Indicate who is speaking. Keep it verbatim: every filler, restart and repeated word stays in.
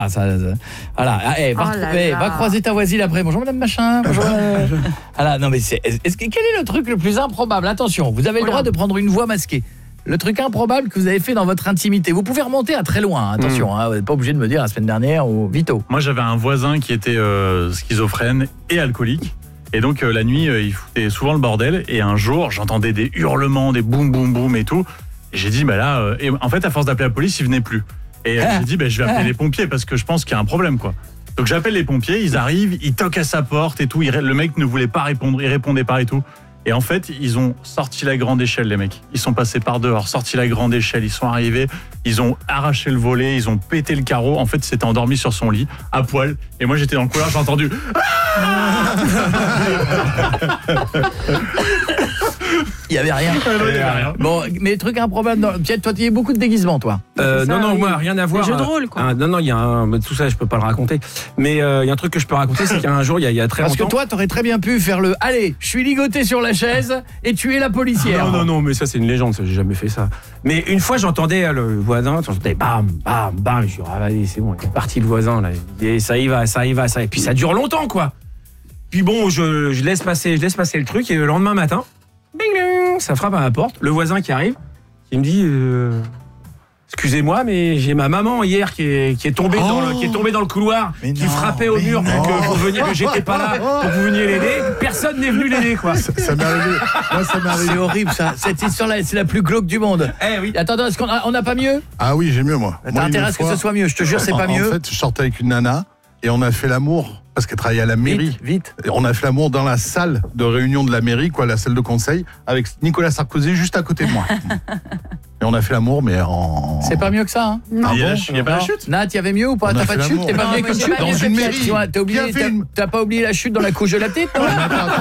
Speaker 1: Ah, ça, ça. Voilà, ah, hey, va,
Speaker 2: Oh
Speaker 1: retrouver,
Speaker 2: là
Speaker 1: hey,
Speaker 2: là.
Speaker 1: va croiser ta voisine après. Bonjour madame machin. Bonjour. euh. Voilà, non mais c'est est-ce que quel est le truc le plus improbable? Attention, vous avez le droit de prendre une voix masquée. Le truc improbable que vous avez fait dans votre intimité. Vous pouvez remonter à très loin, hein, attention, mmh. hein, vous n'êtes pas obligé de me dire la semaine dernière ou Vito.
Speaker 3: Moi j'avais un voisin qui était euh, schizophrène et alcoolique. Et donc euh, la nuit, euh, il foutait souvent le bordel. Et un jour, j'entendais des hurlements, des boum boum boum et tout. Et j'ai dit, bah là, euh, et en fait, à force d'appeler la police, il venait plus. Et euh, j'ai dit, bah, je vais appeler les pompiers parce que je pense qu'il y a un problème, quoi. Donc j'appelle les pompiers, ils arrivent, ils toquent à sa porte et tout. Il, le mec ne voulait pas répondre, il répondait pas et tout. Et en fait, ils ont sorti la grande échelle, les mecs. Ils sont passés par dehors, sorti la grande échelle, ils sont arrivés, ils ont arraché le volet, ils ont pété le carreau. En fait, il s'était endormi sur son lit, à poil. Et moi, j'étais dans le couloir, j'ai entendu...
Speaker 1: Il y avait rien.
Speaker 3: Il y avait rien.
Speaker 1: Bon, mais truc improbable. Dans... Pierre, toi, tu as beaucoup de déguisements, toi.
Speaker 4: Euh,
Speaker 2: ça,
Speaker 4: non, non,
Speaker 2: oui.
Speaker 4: moi, rien à voir.
Speaker 2: Des jeux de rôle, quoi.
Speaker 4: Ah, non, non, il y a un... Tout ça, je peux pas le raconter. Mais il euh, y a un truc que je peux raconter, c'est qu'un jour, il y, a, il y a très
Speaker 1: Parce
Speaker 4: longtemps...
Speaker 1: que toi, t'aurais très bien pu faire le « Allez, je suis ligoté sur la chaise et tuer la policière ».
Speaker 4: Non, non, non, mais ça, c'est une légende, ça, j'ai jamais fait ça. Mais une fois, j'entendais euh, le voisin, j'entendais bam, bam, bam, je suis ah, allez, c'est bon, il est parti le voisin, là. Et ça y va, ça y va, ça y va. Et puis ça dure longtemps, quoi. Puis bon, je, je, laisse passer, je laisse passer le truc, et le lendemain matin, bing, bing, ça frappe à ma porte, le voisin qui arrive, qui me dit... Euh, excusez-moi, mais j'ai ma maman hier qui est, qui est, tombée, oh dans le, qui est tombée dans le couloir, mais qui non, frappait au mur pour que vous veniez, que j'étais pas là, pour que vous veniez l'aider. Personne n'est venu l'aider, quoi.
Speaker 5: Ça, ça m'est arrivé. Moi, ça m'est arrivé.
Speaker 1: C'est horrible, ça. Cette histoire-là, c'est la plus glauque du monde.
Speaker 4: Eh oui.
Speaker 1: Attends, est-ce qu'on a, on n'a pas mieux?
Speaker 5: Ah oui, j'ai mieux, moi.
Speaker 1: T'as intérêt à ce que ce soit mieux, je te jure, c'est pas
Speaker 5: en,
Speaker 1: mieux.
Speaker 5: En fait, je sortais avec une nana et on a fait l'amour, parce qu'elle travaillait à la mairie.
Speaker 1: Vite, vite.
Speaker 5: Et on a fait l'amour dans la salle de réunion de la mairie, quoi, la salle de conseil, avec Nicolas Sarkozy juste à côté de moi. Et on a fait l'amour, mais en...
Speaker 1: C'est pas mieux que ça, hein?
Speaker 2: Non.
Speaker 5: Ah
Speaker 3: Il y a,
Speaker 5: bon
Speaker 3: la, il y a pas la chute?
Speaker 1: Nat, il y avait mieux ou pas?
Speaker 5: On
Speaker 1: T'as
Speaker 5: a
Speaker 1: pas de
Speaker 5: fait
Speaker 1: chute?
Speaker 5: l'amour.
Speaker 1: T'es pas
Speaker 2: Non,
Speaker 1: mieux
Speaker 2: moi,
Speaker 1: que
Speaker 2: j'ai
Speaker 1: chute?
Speaker 2: pas
Speaker 5: Dans
Speaker 2: mieux
Speaker 5: une
Speaker 2: que
Speaker 5: mairie.
Speaker 1: T'as oublié,
Speaker 5: Qui a fait
Speaker 1: t'as,
Speaker 5: une-
Speaker 1: t'as pas oublié la chute dans la couche de la tête?
Speaker 5: Mais attends,